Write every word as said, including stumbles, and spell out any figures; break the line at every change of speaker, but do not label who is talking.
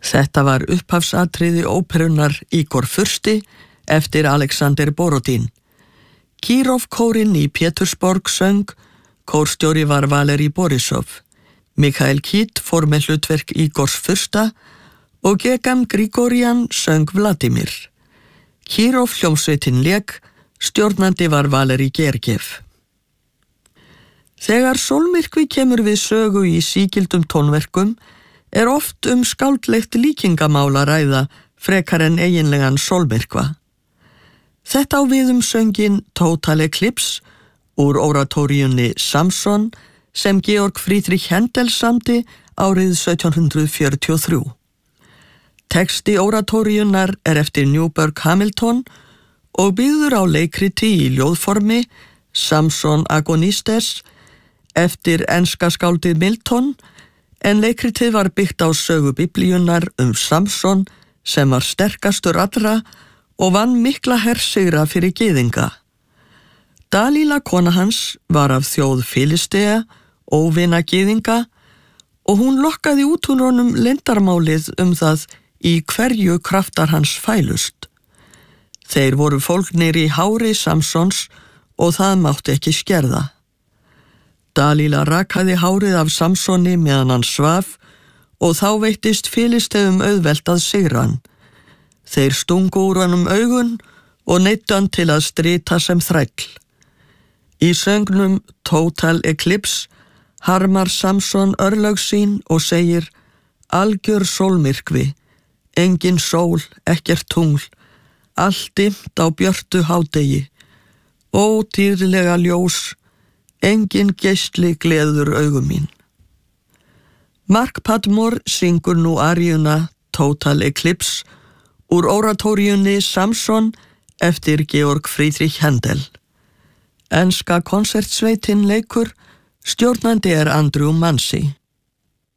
Þetta var upphafsatriði óperunnar Igor fursti eftir Alexander Borodin. Kirov-kórinn í Pétursborg söng, kórstjóri var Valeri Borisov. Mikhail Kit fór með hlutverk Igors fursta og Gegam Grigoryan söng Vladimir. Kirov hljómsveitin lék, stjórnandi var Valeri Gergiev. Þegar sólmyrkvi kemur við sögu í sígildum tónverkum er oft um skáldlegt líkingamál að ræða frekar en eiginlegan sólmyrkva. Þetta á við um söngin Total Eclipse úr oratóríunni Samson sem Georg Friedrich Händel samdi árið sautján hundrað fjörutíu og þrjú. Texti oratóríunnar er eftir Newburgh Hamilton og byggður á leikriti í ljóðformi Samson Agonistes eftir enska skáldið Milton, en leikritið var byggt á sögu biblíunnar um Samson sem var sterkastur allra og vann mikla hersigra fyrir gyðinga. Dalíla kona hans var af þjóð Filistea, óvina gyðinga, og hún lokkaði út úr honum leyndarmálið um það í hverju kraftar hans fælust. Þeir voru fólgnir í hári Samsons og það mátti ekki skerða. Dalíla rakaði hárið af Samsoni meðan hann svaf og þá veittist Filisteum auðvelt að sigra hann. Þeir stungu úr honum augun og neyddu hann til að strita sem þræll. Í söngnum Total Eclipse harmar Samson örlög sín og segir: algjör sólmyrkvi, engin sól, ekkert tungl, allt dimmt á björtu hádegi, ódýrlega ljós, engin geisli gleður augum mín. Mark Padmore syngur nú aríuna Total Eclipse úr oratóríunni Samson eftir Georg Friedrich Händel. Enska konsertsveitin leikur, stjórnandi er Andrew Mansi.